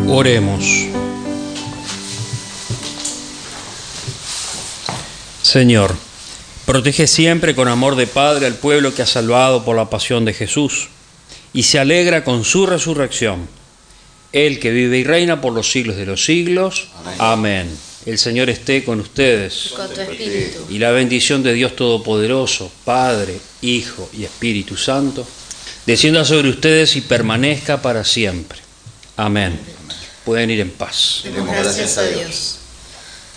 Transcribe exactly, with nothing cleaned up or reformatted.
Oremos. Señor, protege siempre con amor de Padre al pueblo que has salvado por la pasión de Jesús y se alegra con su resurrección. Él que vive y reina por los siglos de los siglos. Amén. Amén. El Señor esté con ustedes. Con tu espíritu. Y la bendición de Dios Todopoderoso, Padre, Hijo y Espíritu Santo, descienda sobre ustedes y permanezca para siempre. Amén. Pueden ir en paz. Demos gracias a Dios.